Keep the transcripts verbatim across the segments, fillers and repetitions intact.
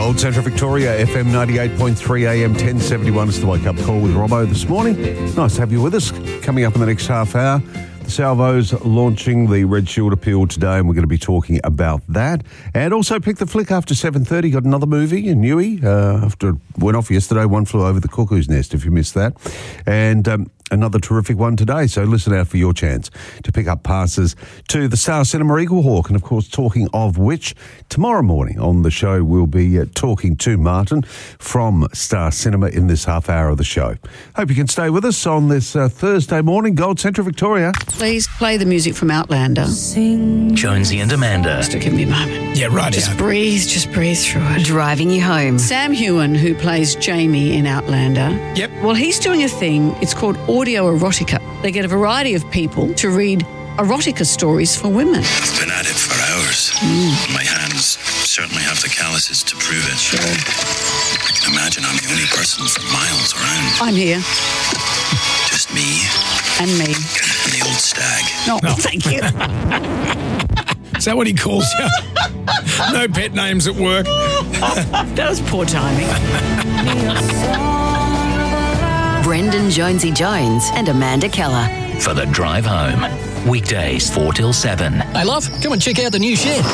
Gold Central Victoria, F M ninety-eight point three, A M ten seventy-one is the wake-up call with Robbo this morning. Nice to have you with us. Coming up in the next half hour, the Salvos launching the Red Shield appeal today, and we're going to be talking about that. And also Pick the Flick after seven thirty. Got another movie in Newey uh, after it went off yesterday. One Flew Over the Cuckoo's Nest, if you missed that. And um, another terrific one today. So listen out for your chance to pick up passes to the Star Cinema Eaglehawk. And, of course, talking of which, tomorrow morning on the show we'll be uh, talking to Martin from Star Cinema in this half hour of the show. Hope you can stay with us on this uh, Thursday morning. Gold Central Victoria. Please play the music from Outlander. Sing. Jonesy and Amanda. Just to give me a moment. Yeah, right. Just out. breathe, just breathe through it. Driving you home. Sam Hewen, who plays Jamie in Outlander. Yep. Well, he's doing a thing. It's called audio erotica. They get a variety of people to read erotica stories for women. I've been at it for hours. Mm. My hands certainly have the calluses to prove it. Sure. I can imagine I'm the only person for miles around. I'm here. Just me. And me. And the old stag. No, no. Thank you. Is that what he calls you? No pet names at work. That was poor timing. Brendan Jonesy Jones and Amanda Keller. For the drive home. Weekdays four till seven. Hey, love, come and check out the new shed.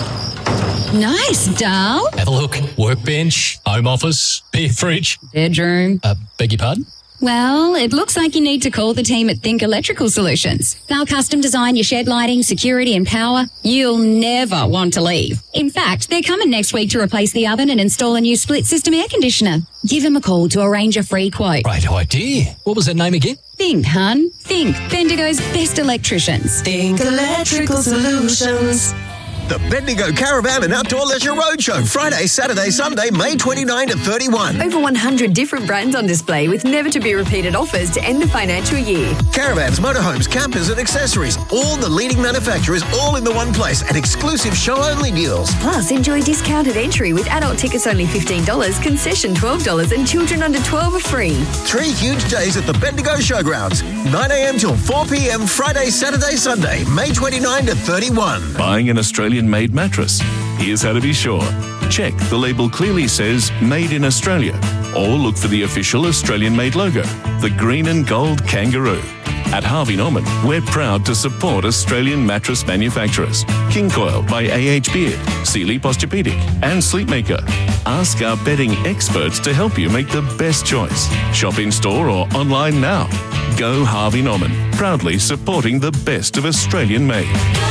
Nice, doll. Have a look. Workbench, home office, beer fridge. Bedroom. Uh, beg your pardon? Well, it looks like you need to call the team at Think Electrical Solutions. They'll custom design your shed lighting, security and power. You'll never want to leave. In fact, they're coming next week to replace the oven and install a new split system air conditioner. Give them a call to arrange a free quote. Great idea. What was that name again? Think, hun. Think. Bendigo's best electricians. Think Electrical Solutions. The Bendigo Caravan and Outdoor Leisure Roadshow, Friday, Saturday, Sunday, May twenty-ninth to thirty-first. Over one hundred different brands on display with never-to-be-repeated offers to end the financial year. Caravans, motorhomes, campers and accessories. All the leading manufacturers, all in the one place, and exclusive show-only deals. Plus, enjoy discounted entry with adult tickets only fifteen dollars, concession twelve dollars, and children under twelve are free. Three huge days at the Bendigo Showgrounds. nine a.m. till four p.m. Friday, Saturday, Sunday, May twenty-ninth to thirty-first. Buying an Australian made mattress? Here's how to be sure. Check the label clearly says Made in Australia, or look for the official Australian made logo, the green and gold kangaroo. At Harvey Norman, we're proud to support Australian mattress manufacturers. King Coil by A H Beard, Sealy Posturepedic and Sleepmaker. Ask our bedding experts to help you make the best choice. Shop in store or online now. Go Harvey Norman, proudly supporting the best of Australian made.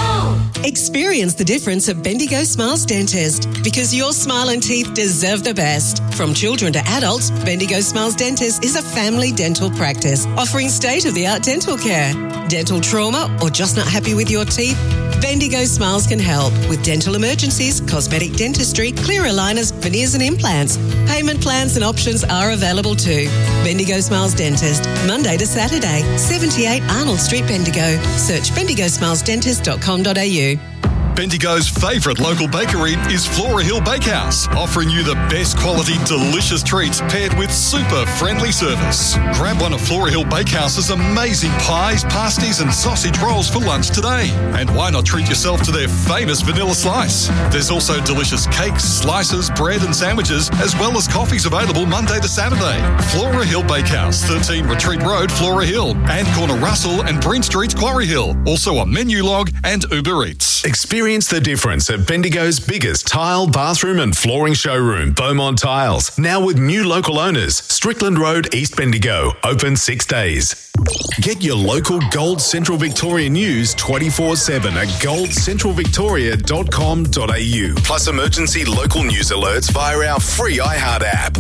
Experience the difference at Bendigo Smiles Dentist, because your smile and teeth deserve the best. From children to adults, Bendigo Smiles Dentist is a family dental practice offering state-of-the-art dental care. Dental trauma or just not happy with your teeth? Bendigo Smiles can help with dental emergencies, cosmetic dentistry, clear aligners, veneers and implants. Payment plans and options are available too. Bendigo Smiles Dentist, Monday to Saturday, seventy-eight Arnold Street, Bendigo. Search bendigo smiles dentist dot com dot a u. Bendigo's favourite local bakery is Flora Hill Bakehouse, offering you the best quality, delicious treats paired with super friendly service. Grab one of Flora Hill Bakehouse's amazing pies, pasties and sausage rolls for lunch today. And why not treat yourself to their famous vanilla slice? There's also delicious cakes, slices, bread and sandwiches, as well as coffees available Monday to Saturday. Flora Hill Bakehouse, thirteen Retreat Road, Flora Hill, and corner Russell and Bryn Streets, Quarry Hill. Also on Menu Log and Uber Eats. Experience the difference at Bendigo's biggest tile, bathroom and flooring showroom, Beaumont Tiles. Now with new local owners, Strickland Road, East Bendigo, open six days. Get your local Gold Central Victoria news twenty-four seven at gold central victoria dot com dot a u. Plus emergency local news alerts via our free iHeart app.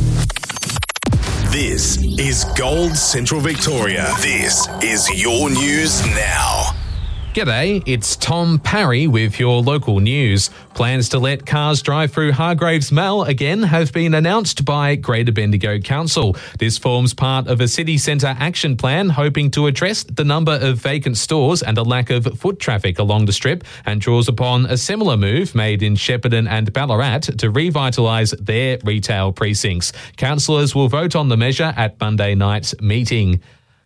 This is Gold Central Victoria. This is your news now. G'day, it's Tom Parry with your local news. Plans to let cars drive through Hargraves Mall again have been announced by Greater Bendigo Council. This forms part of a city centre action plan hoping to address the number of vacant stores and a lack of foot traffic along the strip, and draws upon a similar move made in Shepparton and Ballarat to revitalise their retail precincts. Councillors will vote on the measure at Monday night's meeting.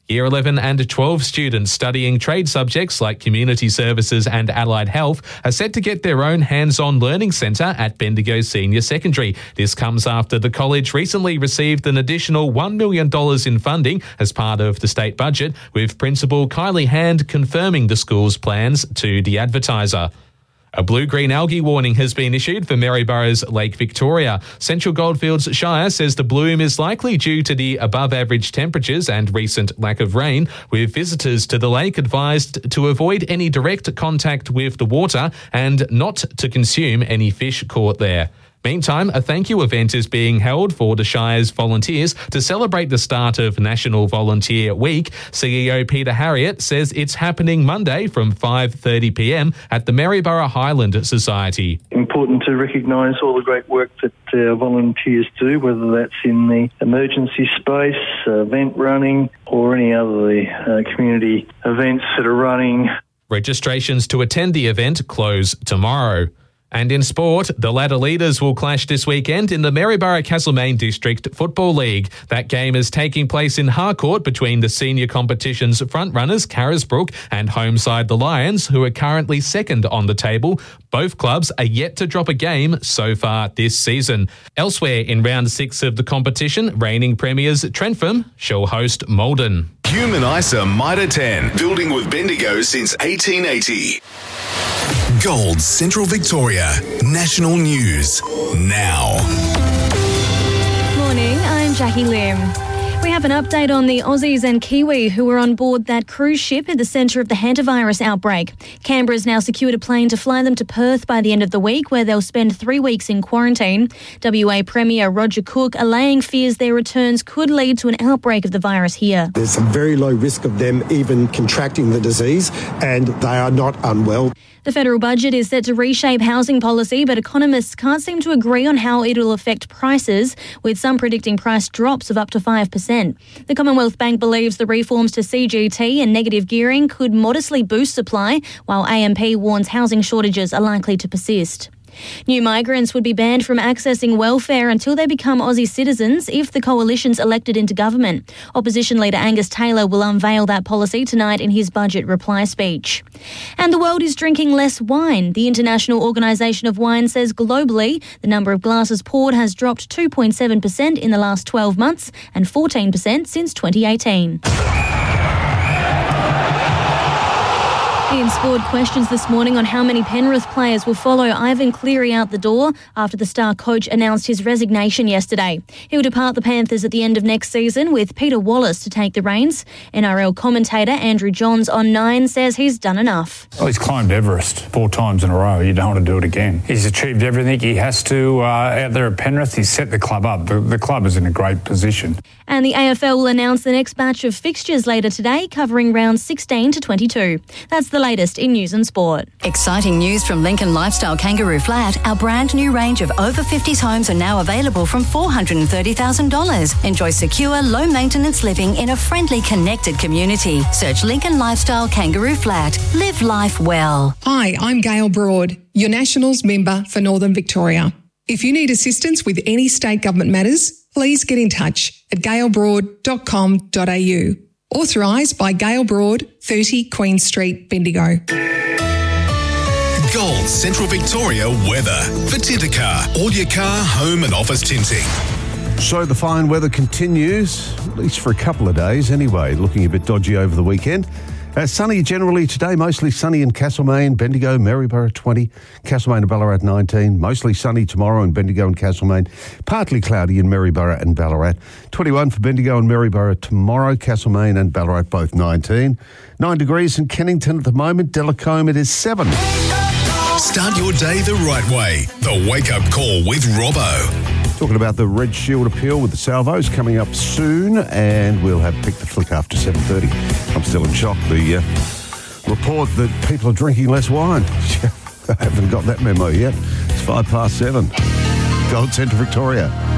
Year eleven and twelve students studying trade subjects like community services and allied health are set to get their own hands-on learning centre at Bendigo Senior Secondary. This comes after the college recently received an additional one million dollars in funding as part of the state budget, with Principal Kylie Hand confirming the school's plans to the Advertiser. A blue-green algae warning has been issued for Maryborough's Lake Victoria. Central Goldfields Shire says the bloom is likely due to the above-average temperatures and recent lack of rain, with visitors to the lake advised to avoid any direct contact with the water and not to consume any fish caught there. Meantime, a thank you event is being held for the Shire's volunteers to celebrate the start of National Volunteer Week. C E O Peter Harriott says it's happening Monday from five thirty p m at the Maryborough Highland Society. Important to recognise all the great work that uh, volunteers do, whether that's in the emergency space, uh, event running, or any other uh, community events that are running. Registrations to attend the event close tomorrow. And in sport, the ladder leaders will clash this weekend in the Maryborough-Castlemaine District Football League. That game is taking place in Harcourt between the senior competition's frontrunners, Carisbrook, and home side the Lions, who are currently second on the table. Both clubs are yet to drop a game so far this season. Elsewhere in round six of the competition, reigning premiers Trentham shall host Maldon. Human ISA Mitre ten, building with Bendigo since eighteen eighty. Gold Central Victoria, national news now. Morning, I'm Jackie Lim. We have an update on the Aussies and Kiwi who were on board that cruise ship at the centre of the hantavirus outbreak. Canberra's now secured a plane to fly them to Perth by the end of the week, where they'll spend three weeks in quarantine. W A Premier Roger Cook allaying fears their returns could lead to an outbreak of the virus here. There's a very low risk of them even contracting the disease, and they are not unwell. The federal budget is set to reshape housing policy, but economists can't seem to agree on how it'll affect prices, with some predicting price drops of up to five percent. The Commonwealth Bank believes the reforms to C G T and negative gearing could modestly boost supply, while A M P warns housing shortages are likely to persist. New migrants would be banned from accessing welfare until they become Aussie citizens if the coalition's elected into government. Opposition leader Angus Taylor will unveil that policy tonight in his budget reply speech. And the world is drinking less wine. The International Organisation of Wine says globally the number of glasses poured has dropped two point seven percent in the last twelve months and fourteen percent since twenty eighteen. In sport, questions this morning on how many Penrith players will follow Ivan Cleary out the door after the star coach announced his resignation yesterday. He'll depart the Panthers at the end of next season with Peter Wallace to take the reins. N R L commentator Andrew Johns on Nine says he's done enough. Well, he's climbed Everest four times in a row. You don't want to do it again. He's achieved everything he has to uh, out there at Penrith. He's set the club up. The, the club is in a great position. And the A F L will announce the next batch of fixtures later today, covering rounds sixteen to twenty-two. That's the latest in news and sport. Exciting news from Lincoln Lifestyle Kangaroo Flat. Our brand new range of over fifties homes are now available from four hundred thirty thousand dollars. Enjoy secure, low maintenance living in a friendly, connected community. Search Lincoln Lifestyle Kangaroo Flat. Live life well. Hi, I'm Gail Broad, your Nationals member for Northern Victoria. If you need assistance with any state government matters, please get in touch at gail broad dot com dot a u. Authorised by Gail Broad, thirty Queen Street, Bendigo. Gold Central Victoria weather for Tintercar. All your car, home and office tinting. So the fine weather continues, at least for a couple of days anyway. Looking a bit dodgy over the weekend. Uh, sunny generally today, mostly sunny in Castlemaine, Bendigo, Maryborough twenty, Castlemaine and Ballarat nineteen, mostly sunny tomorrow in Bendigo and Castlemaine, partly cloudy in Maryborough and Ballarat, twenty-one for Bendigo and Maryborough tomorrow, Castlemaine and Ballarat both nineteen, nine degrees in Kennington at the moment, Delacombe it is seven. Start your day the right way. The Wake Up Call with Robbo. Talking about the Red Shield appeal with the Salvos coming up soon, and we'll have Pick the Flick after seven thirty. I'm still in shock. The uh, report that people are drinking less wine. I haven't got that memo yet. It's five past seven. Gold Central Victoria.